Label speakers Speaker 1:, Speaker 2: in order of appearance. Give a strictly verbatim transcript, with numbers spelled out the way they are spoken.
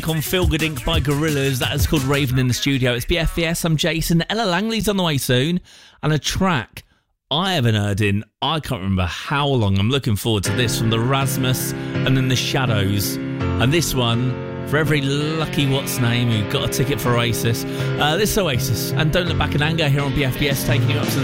Speaker 1: On Feel Good Incorporated by Gorillaz. That is called Raven in the Studio. It's B F B S. I'm Jason. Ella Langley's on the way soon. And a track I haven't heard in, I can't remember how long. I'm looking forward to this from the Rasmus and then the Shadows. And this one, for every lucky what's name who got a ticket for Oasis. Uh, this is Oasis. And Don't Look Back in Anger here on B F B S, taking you up to the